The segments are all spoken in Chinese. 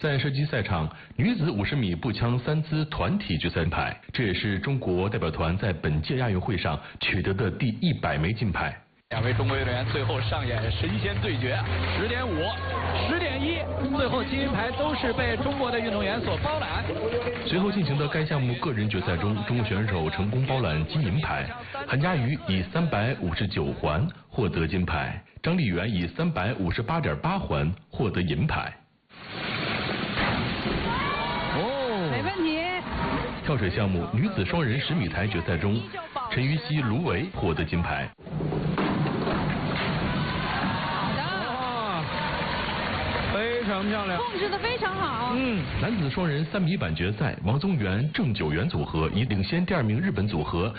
在射击赛场，女子50米步枪3姿团体决赛金牌，这也是中国代表团在本届亚运会上取得的第100枚金牌。 两位中国运动员最后上演神仙对决，10.5、10.1，最后金牌都是被中国的运动员所包揽。 随后进行的该项目个人决赛中，中国选手成功包揽金银牌，韩佳瑜以359环获得金牌，张丽媛以358.8环获得银牌。 没问题。 跳水项目女子双人10米台决赛中，陈芋汐、卢维获得金牌。 非常漂亮， 控制得非常好。 男子双人3米板决赛，王宗源、郑九元组合以领先第2名日本组合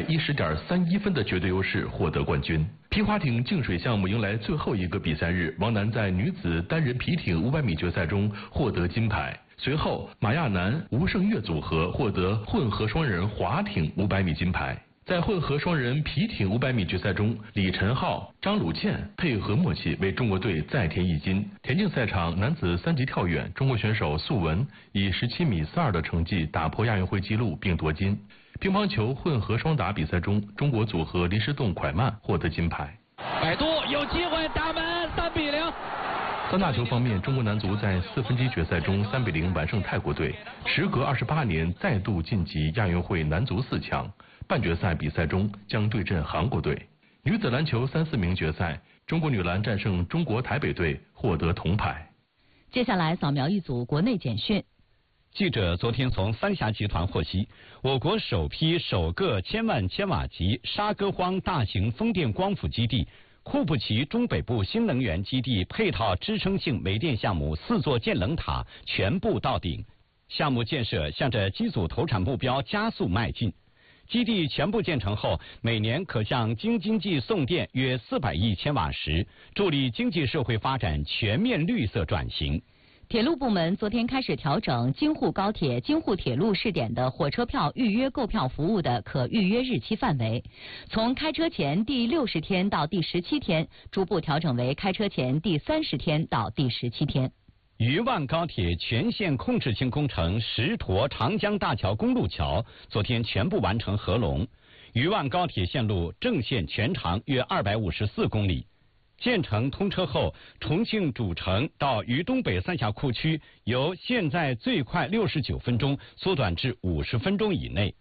110.31分的绝对优势获得冠军。皮划艇净水项目迎来最后一个比赛日，王楠在女子单人皮艇500米决赛中获得金牌。随后，马亚楠、吴胜月组合获得混合双人划艇500米金牌。在混合双人皮艇500米决赛中，李晨浩、张鲁健配合默契，为中国队再添1金。田径赛场男子3级跳远，中国选手素文以17米42的成绩打破亚运会纪录并夺金。乒乓球混合双打比赛中，中国组合林诗栋、蒯曼获得金牌。 百度有机会打门，3比0。 三大球方面，中国男足在4分之一决赛中3比0完胜泰国队，时隔28年再度晋级亚运会男足4强。半决赛比赛中将对阵韩国队。女子篮球3、4名决赛，中国女篮战胜中国台北队，获得铜牌。 接下来扫描一组国内简讯。 记者昨天从三峡集团获悉，我国首个1000万千瓦级沙戈荒大型风电光伏基地库布齐中北部新能源基地配套支撑性煤电项目4座建冷塔全部到顶，项目建设向着机组投产目标加速迈进。基地全部建成后，每年可向京津冀送电约400亿千瓦时，助力经济社会发展全面绿色转型。 铁路部门昨天开始调整京沪高铁、京沪铁路试点的火车票预约购票服务的可预约日期范围，从开车前第60天到第17天，逐步调整为开车前第30天到第17天。 渝万高铁全线控制性工程石沱长江大桥公路桥昨天全部完成合龙，渝万高铁线路正线全长约254公里。建成通车后，重庆主城到渝东北3峡库区由现在最快69分钟缩短至50分钟以内。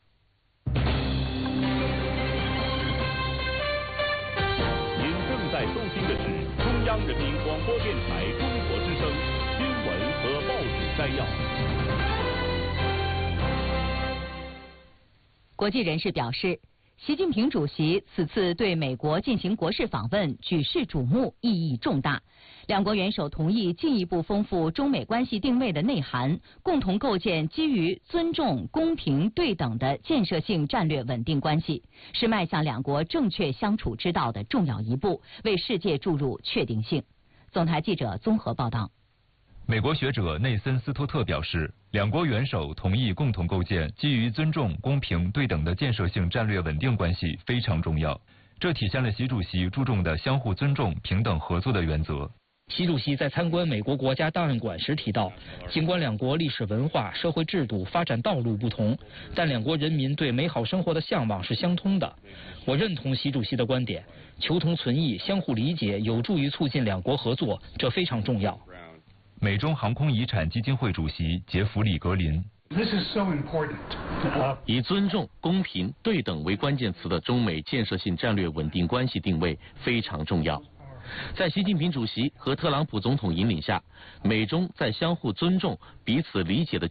您正在收听的是中央人民广播电台中国之声新闻和报纸摘要。 国际人士表示，习近平主席此次对美国进行国事访问举世瞩目，意义重大。两国元首同意进一步丰富中美关系定位的内涵，共同构建基于尊重、公平、对等的建设性战略稳定关系，是迈向两国正确相处之道的重要一步，为世界注入确定性。总台记者综合报道。 美国学者内森·斯托特表示，两国元首同意共同构建基于尊重、公平、对等的建设性战略稳定关系非常重要，这体现了习主席注重的相互尊重、平等合作的原则。 习主席在参观美国国家档案馆时提到，尽管两国历史文化、社会制度发展道路不同，但两国人民对美好生活的向往是相通的。我认同习主席的观点，求同存异、相互理解有助于促进两国合作，这非常重要。 美中航空遗产基金会主席杰弗里·格林。 以尊重、公平、对等为关键词的中美建设性战略稳定关系定位非常重要。在习近平主席和特朗普总统引领下，美中在相互尊重、彼此理解的